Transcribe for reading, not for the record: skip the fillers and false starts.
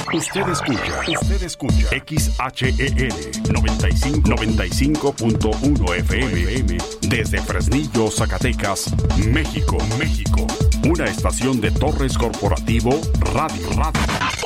Usted escucha XHEN 95.1 FM desde Fresnillo, Zacatecas, México. Una estación de Torres Corporativo Radio.